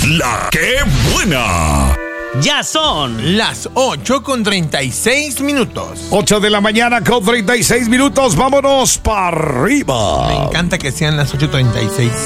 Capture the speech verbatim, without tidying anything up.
la que buena. Ya son las ocho con treinta y seis minutos. ocho de la mañana con treinta y seis minutos. Vámonos para arriba. Me encanta que sean las ocho treinta y seis.